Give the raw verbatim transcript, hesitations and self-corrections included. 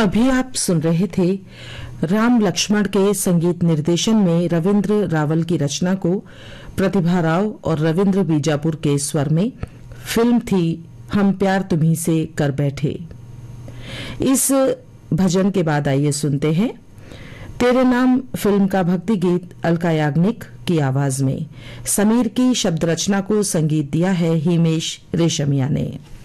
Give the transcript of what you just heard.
अभी आप सुन रहे थे राम लक्ष्मण के संगीत निर्देशन में रविंद्र रावल की रचना को प्रतिभा राव और रविंद्र बीजापुर के स्वर में। फिल्म थी हम प्यार तुम्हीं से कर बैठे। इस भजन के बाद आइए सुनते हैं तेरे नाम फिल्म का भक्ति गीत अलका याग्निक की आवाज में। समीर की शब्द रचना को संगीत दिया है हिमेश रेशमिया ने।